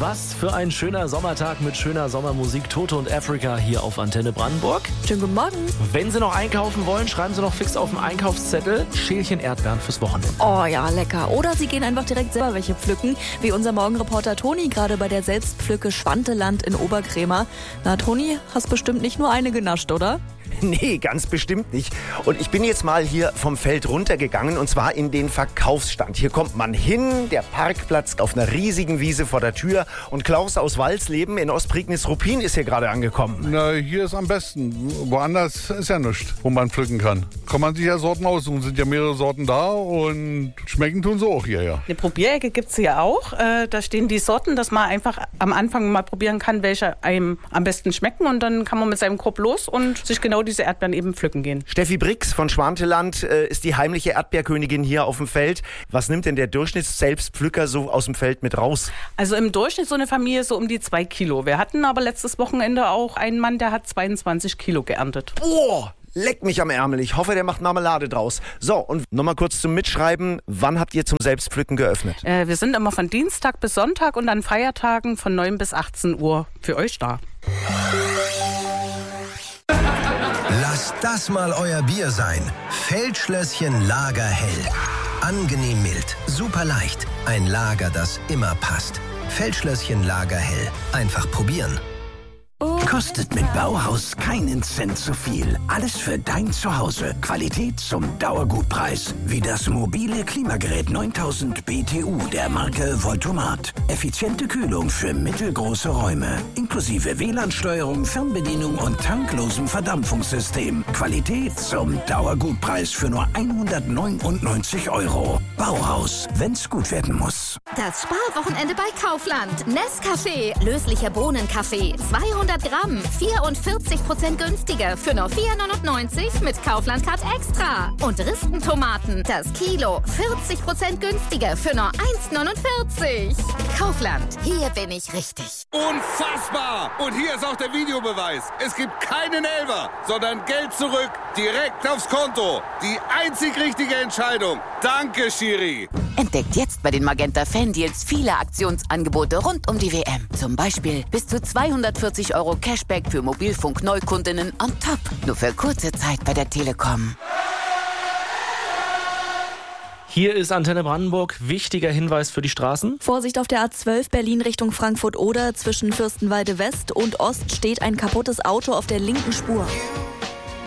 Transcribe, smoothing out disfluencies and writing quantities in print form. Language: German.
Was für ein schöner Sommertag mit schöner Sommermusik. Toto und Africa hier auf Antenne Brandenburg. Schönen guten Morgen. Wenn Sie noch einkaufen wollen, schreiben Sie noch fix auf den Einkaufszettel Schälchen Erdbeeren fürs Wochenende. Oh ja, lecker. Oder Sie gehen einfach direkt selber welche pflücken, wie unser Morgenreporter Toni gerade bei der Selbstpflücke Schwanteland in Oberkrämer. Na Toni, hast bestimmt nicht nur eine genascht, oder? Nee, ganz bestimmt nicht. Und ich bin jetzt mal hier vom Feld runtergegangen und zwar in den Verkaufsstand. Hier kommt man hin, der Parkplatz auf einer riesigen Wiese vor der Tür. Und Klaus aus Walsleben in Ostprignitz-Ruppin ist hier gerade angekommen. Na, hier ist am besten. Woanders ist ja nichts, wo man pflücken kann. Kann man sich ja Sorten aussuchen. Sind ja mehrere Sorten da und schmecken tun sie auch hier, ja. Eine Probierecke gibt es hier auch. Da stehen die Sorten, dass man einfach am Anfang mal probieren kann, welche einem am besten schmecken. Und dann kann man mit seinem Korb los und sich genau diese Erdbeeren eben pflücken gehen. Steffi Brix von Schwanteland ist die heimliche Erdbeerkönigin hier auf dem Feld. Was nimmt denn der Durchschnitts-Selbstpflücker so aus dem Feld mit raus? Also im Durchschnitt so eine Familie so um die 2 Kilo. Wir hatten aber letztes Wochenende auch einen Mann, der hat 22 Kilo geerntet. Boah! Leck mich am Ärmel. Ich hoffe, der macht Marmelade draus. So, und nochmal kurz zum Mitschreiben. Wann habt ihr zum Selbstpflücken geöffnet? Wir sind immer von Dienstag bis Sonntag und an Feiertagen von 9 bis 18 Uhr für euch da. Lasst das mal euer Bier sein. Feldschlösschen Lagerhell. Angenehm mild, super leicht. Ein Lager, das immer passt. Feldschlösschen Lagerhell. Einfach probieren. Kostet mit Bauhaus keinen Cent zu viel. Alles für dein Zuhause. Qualität zum Dauergutpreis. Wie das mobile Klimagerät 9000 BTU der Marke Voltomat. Effiziente Kühlung für mittelgroße Räume. Inklusive WLAN-Steuerung, Fernbedienung und tanklosem Verdampfungssystem. Qualität zum Dauergutpreis für nur 199 €. Bauhaus, wenn's gut werden muss. Das Sparwochenende bei Kaufland. Nescafé, löslicher Bohnenkaffee, 200 Gramm, 44% günstiger für nur 4,99 € mit Kaufland Card Extra. Und Rispentomaten, das Kilo, 40% günstiger für nur 1,49 €. Kaufland, hier bin ich richtig. Unfassbar! Und hier ist auch der Videobeweis. Es gibt keinen Elfer, sondern Geld zurück, direkt aufs Konto. Die einzig richtige Entscheidung. Danke, Schiri. Entdeckt jetzt bei den Magenta Fan-Deals viele Aktionsangebote rund um die WM. Zum Beispiel bis zu 240 € Cashback für Mobilfunk-Neukundinnen on top. Nur für kurze Zeit bei der Telekom. Hier ist Antenne Brandenburg. Wichtiger Hinweis für die Straßen. Vorsicht auf der A12 Berlin Richtung Frankfurt-Oder. Zwischen Fürstenwalde West und Ost steht ein kaputtes Auto auf der linken Spur.